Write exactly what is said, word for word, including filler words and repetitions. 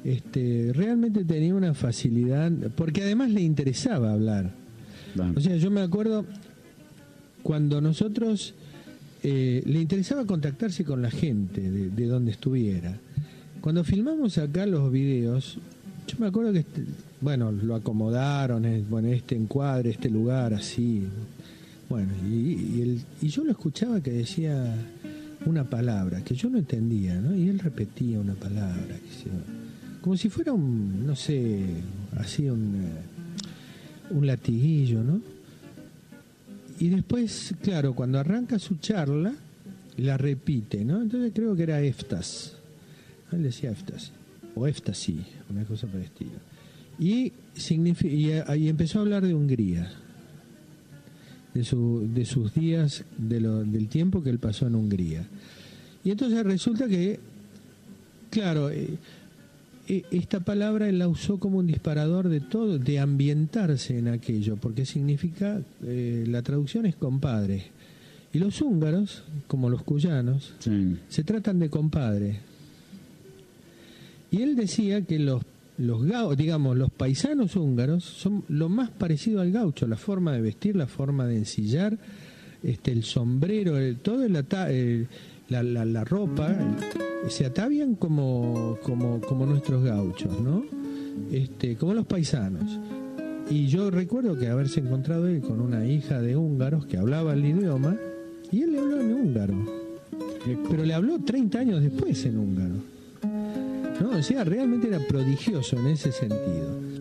este, realmente tenía una facilidad, porque además le interesaba hablar. Claro. O sea, yo me acuerdo cuando nosotros eh, le interesaba contactarse con la gente de, de donde estuviera. Cuando filmamos acá los videos, yo me acuerdo que este, bueno, lo acomodaron, eh, bueno, este encuadre, este lugar, así. Bueno, y, y, el, y yo lo escuchaba que decía una palabra que yo no entendía, ¿no? Y él repetía una palabra, que se, como si fuera un, no sé, así un, un latiguillo, ¿no? Y después, claro, cuando arranca su charla, la repite, ¿no? Entonces creo que era éftas. Él decía éftas, o éftasí, una cosa por el estilo. Y, y, y empezó a hablar de Hungría, de, su, de sus días, de lo, del tiempo que él pasó en Hungría. Y entonces resulta que, claro, eh, eh, esta palabra él la usó como un disparador de todo, de ambientarse en aquello, porque significa, eh, la traducción es compadre. Y los húngaros, como los cuyanos, sí, se tratan de compadre. Y él decía que los los gau, digamos, los paisanos húngaros son lo más parecido al gaucho, la forma de vestir, la forma de ensillar, este, el sombrero, el, todo el ata, el, la, la, la ropa, el, se atavian como, como, como nuestros gauchos, ¿no? Este, como los paisanos. Y yo recuerdo que haberse encontrado él con una hija de húngaros que hablaba el idioma, y él le habló en húngaro, pero le habló treinta años después en húngaro. No, o sea, realmente era prodigioso en ese sentido.